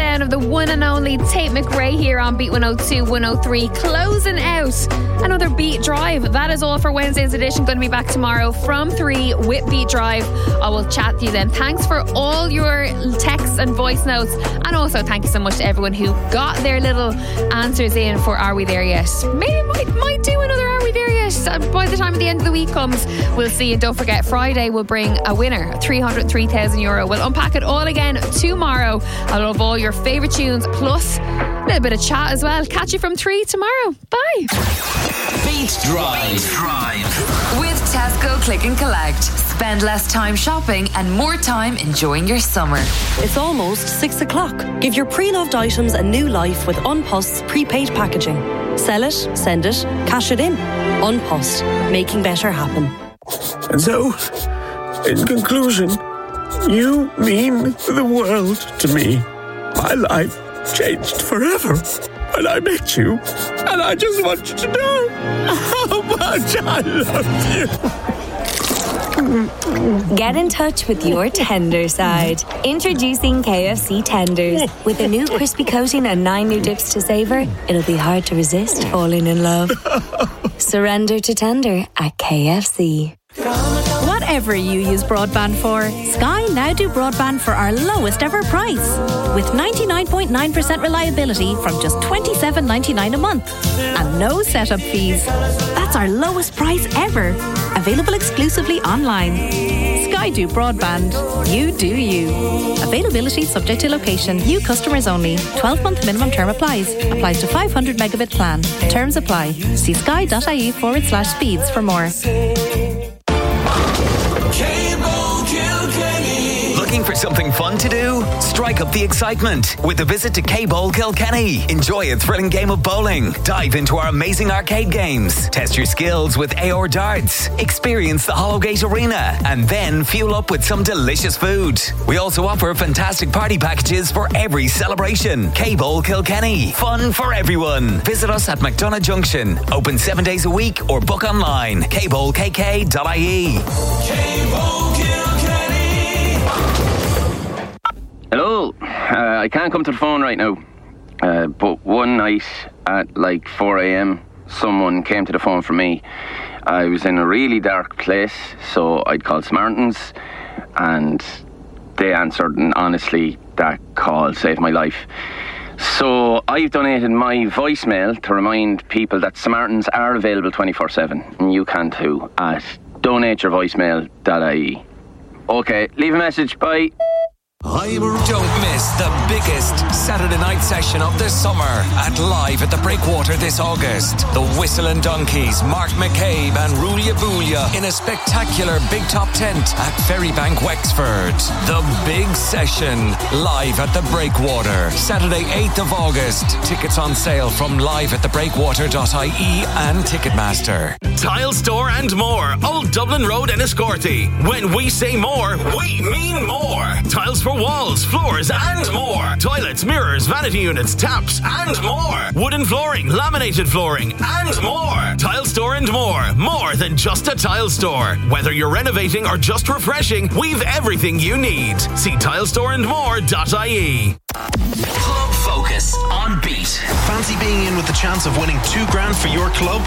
sound of the one and only Tate McRae here on Beat 102, 103, closing out another Beat Drive. That is all for Wednesday's edition. Going to be back tomorrow from 3 with Beat Drive. I will chat to you then. Thanks for all your texts and voice notes, and also thank you so much to everyone who got their little answers in for Are We There Yet? Maybe might do another Are We There Yet? By the time the end of the week comes, we'll see. And don't forget, Friday will bring a winner, €303,000. We'll unpack it all again tomorrow. I love all your favourite tunes, plus a little bit of chat as well. Catch you from 3 tomorrow. Bye. Beat Drive. With Tesco Click and Collect. Spend less time shopping and more time enjoying your summer. It's almost 6 o'clock. Give your pre-loved items a new life with Unpost's prepaid packaging. Sell it, send it, cash it in. Unpost, making better happen. And so, in conclusion, you mean the world to me. My life changed forever when I met you, and I just want you to know how much I love you. Get in touch with your tender side. Introducing KFC Tenders. With a new crispy coating and 9 new dips to savour, it'll be hard to resist falling in love. Surrender to tender at KFC. Whatever you use broadband for, Sky now do broadband for our lowest ever price. With 99.9% reliability from just $27.99 a month. And no setup fees. That's our lowest price ever. Available exclusively online. Sky do broadband. You do you. Availability subject to location. New customers only. 12-month minimum term applies. Applies to 500 megabit plan. Terms apply. See sky.ie/speeds for more. Looking for something fun to do? Strike up the excitement with a visit to K-Bowl Kilkenny. Enjoy a thrilling game of bowling. Dive into our amazing arcade games. Test your skills with AR darts. Experience the Hollowgate Arena. And then fuel up with some delicious food. We also offer fantastic party packages for every celebration. K-Bowl Kilkenny. Fun for everyone. Visit us at McDonagh Junction. Open 7 days a week or book online. kbowlkk.ie. K-Bowl Kilkenny. Hello. I can't come to the phone right now. But one night at like 4 a.m, someone came to the phone for me. I was in a really dark place, so I'd called Samaritans, and they answered, and honestly, that call saved my life. So I've donated my voicemail to remind people that Samaritans are available 24/7, and you can too, at donateyourvoicemail.ie. Okay, leave a message, bye. Don't miss the biggest Saturday night session of the summer at Live at the Breakwater this August. The Whistle and Donkeys, Mark McCabe and Rulia Boolia in a spectacular big top tent at Ferrybank, Wexford. The big session, Live at the Breakwater. Saturday 8th of August. Tickets on sale from liveatthebreakwater.ie and Ticketmaster. Tile Store and More, Old Dublin Road in Escorty. When we say more, we mean more. Tiles for walls, floors and more. Toilets, mirrors, vanity units, taps and more. Wooden flooring, laminated flooring and more. Tile Store and More. More than just a tile store. Whether you're renovating or just refreshing, we've everything you need. See tilestoreandmore.ie. Club Focus on Beat. Fancy being in with the chance of winning $2,000 for your club?